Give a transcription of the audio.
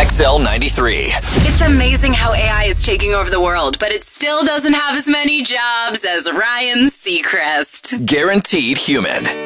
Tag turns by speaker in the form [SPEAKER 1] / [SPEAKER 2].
[SPEAKER 1] XL 93.
[SPEAKER 2] It's amazing how AI is taking over the world, but it still doesn't have as many jobs as Ryan Seacrest.
[SPEAKER 1] Guaranteed human.